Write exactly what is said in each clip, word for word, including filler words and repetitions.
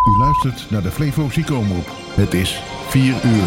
U luistert naar de Flevo Ziekenomroep. Het is vier uur.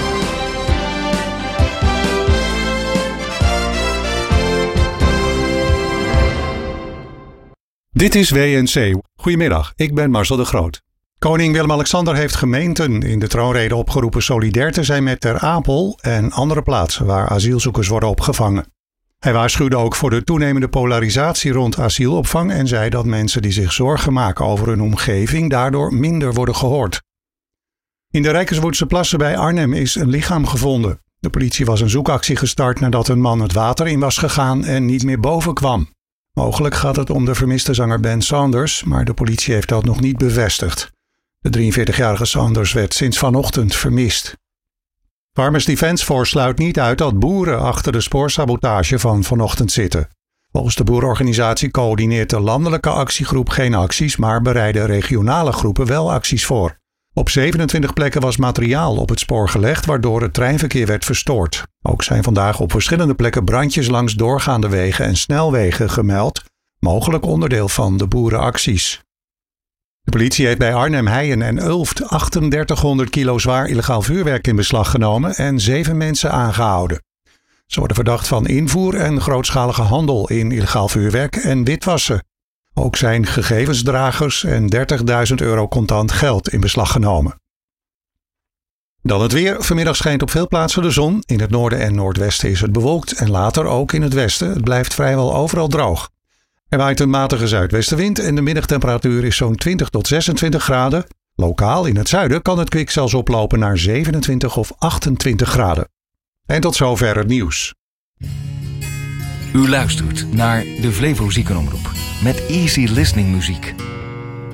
Dit is W N C. Goedemiddag, ik ben Marcel de Groot. Koning Willem-Alexander heeft gemeenten in de troonrede opgeroepen solidair te zijn met Ter Apel en andere plaatsen waar asielzoekers worden opgevangen. Hij waarschuwde ook voor de toenemende polarisatie rond asielopvang en zei dat mensen die zich zorgen maken over hun omgeving daardoor minder worden gehoord. In de Rijkerswoerdse Plassen bij Arnhem is een lichaam gevonden. De politie was een zoekactie gestart nadat een man het water in was gegaan en niet meer boven kwam. Mogelijk gaat het om de vermiste zanger Ben Saunders, maar de politie heeft dat nog niet bevestigd. De drieënveertigjarige Saunders werd sinds vanochtend vermist. Farmers Defence Force sluit niet uit dat boeren achter de spoorsabotage van vanochtend zitten. Volgens de boerenorganisatie coördineert de landelijke actiegroep geen acties, maar bereiden regionale groepen wel acties voor. Op zevenentwintig plekken was materiaal op het spoor gelegd, waardoor het treinverkeer werd verstoord. Ook zijn vandaag op verschillende plekken brandjes langs doorgaande wegen en snelwegen gemeld, mogelijk onderdeel van de boerenacties. De politie heeft bij Arnhem, Heijen en Ulft drieënachtendertighonderd kilo zwaar illegaal vuurwerk in beslag genomen en zeven mensen aangehouden. Ze worden verdacht van invoer en grootschalige handel in illegaal vuurwerk en witwassen. Ook zijn gegevensdragers en dertigduizend euro contant geld in beslag genomen. Dan het weer. Vanmiddag schijnt op veel plaatsen de zon. In het noorden en noordwesten is het bewolkt en later ook in het westen. Het blijft vrijwel overal droog. Er waait een matige zuidwestenwind en de middagtemperatuur is zo'n twintig tot zesentwintig graden. Lokaal in het zuiden kan het kwik zelfs oplopen naar zevenentwintig of achtentwintig graden. En tot zover het nieuws. U luistert naar de Flevo Ziekenomroep met easy listening muziek.